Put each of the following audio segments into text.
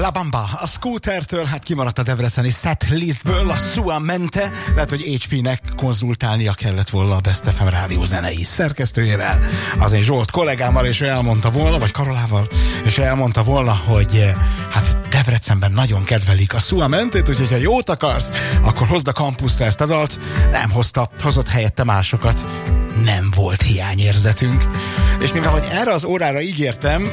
La Bamba, a Scootertől, hát kimaradt a debreceni setlistből, a Sua Mente, lehet, hogy HP-nek konzultálnia kellett volna a Best FM rádió zenei szerkesztőjével, az én Zsolt kollégámmal, és ő elmondta volna, vagy Karolával, és ő elmondta volna, hogy hát Debrecenben nagyon kedvelik a Sua Mentét, úgyhogy ha jót akarsz, akkor hozd a kampuszra ezt a dalt, nem hozott helyette másokat, nem volt hiányérzetünk. És mivel, hogy erre az órára ígértem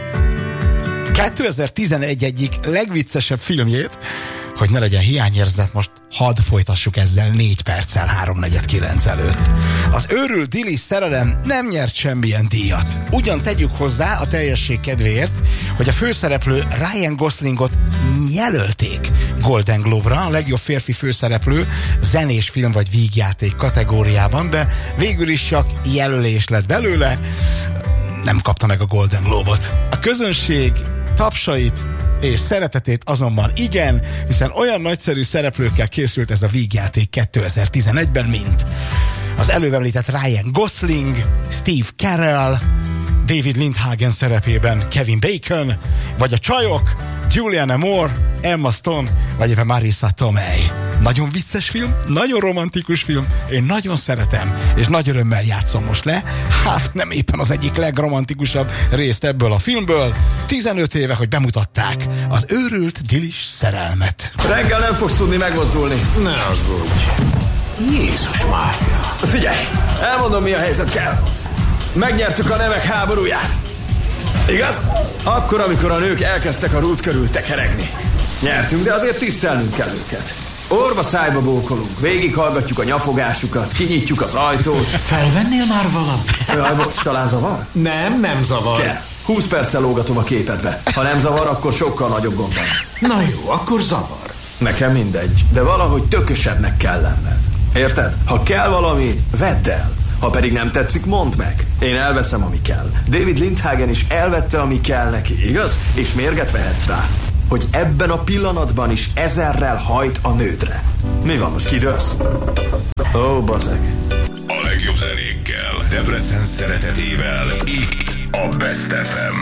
2011 egyik legviccesebb filmjét, hogy ne legyen hiányérzet, most hadd folytassuk ezzel 4 perccel 3:49 előtt. Az őrült Dili szerelem nem nyert semmilyen díjat. Ugyan tegyük hozzá a teljesség kedvéért, hogy a főszereplő Ryan Goslingot jelölték Golden Globe-ra, a legjobb férfi főszereplő zenés film vagy vígjáték kategóriában, de végül is csak jelölés lett belőle, nem kapta meg a Golden Globe-ot. A közönség tapsait és szeretetét azonban igen, hiszen olyan nagyszerű szereplőkkel készült ez a vígjáték 2011-ben, mint az előbb említett Ryan Gosling, Steve Carell, David Lindhagen szerepében Kevin Bacon, vagy a csajok Julianne Moore, Emma Stone, vagy éppen Marisa Tomei. Nagyon vicces film, nagyon romantikus film, én nagyon szeretem, és nagy örömmel játszom most le. Hát nem éppen az egyik legromantikusabb részt ebből a filmből. 15 éve, hogy bemutatták az őrült Dilis szerelmet. Reggel nem fogsz tudni megmozdulni. Ne aggódj. Jézus Mária. Figyelj, elmondom, mi a helyzet kell. Megnyertük a nemek háborúját. Igaz? Akkor, amikor a nők elkezdtek a rút körül tekeregni. Nyertünk, de azért tisztelnünk kell őket. Orva szájba bókolunk, végighallgatjuk a nyafogásukat, kinyitjuk az ajtót. Felvennél már valamit? Jaj, bocs, talán zavar? Nem zavar. Kell. 20 perccel lógatom a képedbe. Ha nem zavar, akkor sokkal nagyobb gond van. Na jó, akkor zavar. Nekem mindegy, de valahogy tökösebbnek kell lenned. Érted? Ha kell valami, vedd el. Ha pedig nem tetszik, mondd meg. Én elveszem, ami kell. David Lindhagen is elvette, ami kell neki, igaz? És mérget vehetsz rá, hogy ebben a pillanatban is 1000-rel hajt a nődre. Mi van, most kidőlsz? Ó, bazeg. A legjobb zenékkel, Debrecen szeretetével, itt a Best FM.